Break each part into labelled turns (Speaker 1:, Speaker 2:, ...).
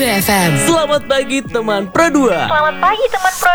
Speaker 1: FM.
Speaker 2: Selamat pagi teman Pro 2.
Speaker 3: Selamat pagi teman Pro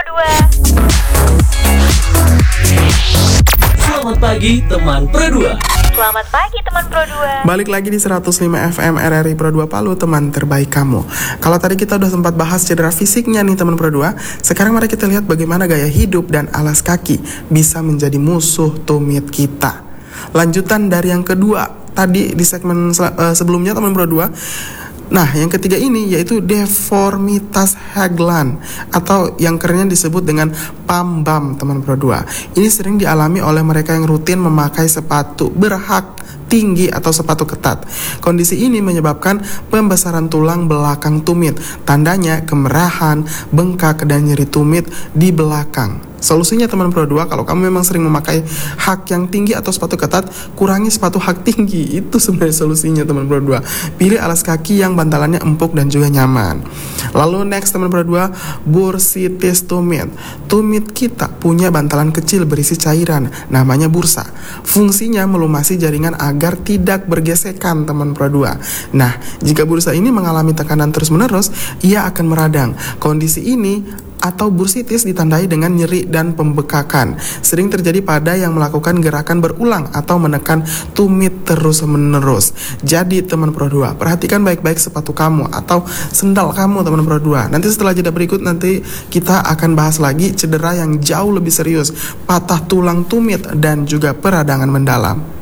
Speaker 3: 2.
Speaker 2: Selamat pagi teman Pro 2.
Speaker 3: Selamat pagi teman Pro 2.
Speaker 4: Balik lagi di 105 FM RRI Pro 2 Palu, teman terbaik kamu. Kalau tadi kita udah sempat bahas cedera fisiknya nih teman Pro 2, sekarang mari kita lihat bagaimana gaya hidup dan alas kaki bisa menjadi musuh tumit kita. Lanjutan dari yang kedua tadi di segmen sebelumnya teman Pro 2. Nah, yang ketiga ini yaitu deformitas Haglund atau yang kerennya disebut dengan pambam teman Pro 2. Ini sering dialami oleh mereka yang rutin memakai sepatu berhak tinggi atau sepatu ketat. Kondisi ini menyebabkan pembesaran tulang belakang tumit. Tandanya kemerahan, bengkak, dan nyeri tumit di belakang. Solusinya teman Pro 2, kalau kamu memang sering memakai hak yang tinggi atau sepatu ketat, kurangi sepatu hak tinggi. Itu sebenarnya solusinya teman Pro 2. Pilih alas kaki yang bantalannya empuk dan juga nyaman. Lalu next teman Pro 2, bursitis tumit. Tumit kita punya bantalan kecil berisi cairan, namanya bursa. Fungsinya melumasi jaringan agar tidak bergesekan teman Pro 2. Nah, jika bursa ini mengalami tekanan terus-menerus, ia akan meradang. Kondisi ini atau bursitis ditandai dengan nyeri dan pembekakan. Sering terjadi pada yang melakukan gerakan berulang atau menekan tumit terus-menerus. Jadi teman Pro 2, perhatikan baik-baik sepatu kamu atau sendal kamu teman Pro 2. Nanti setelah jeda berikut nanti kita akan bahas lagi cedera yang jauh lebih serius, patah tulang tumit dan juga peradangan mendalam.